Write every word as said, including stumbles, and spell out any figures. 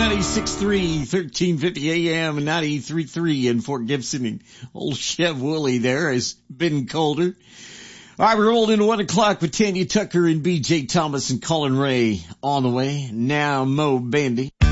ninety-six point three, thirteen fifty A M, and ninety-three point three in Fort Gibson. And old Chev Willie there has been colder. All right, we're rolled into one o'clock with Tanya Tucker and B J Thomas and Colin Ray on the way. Now Mo Bandy.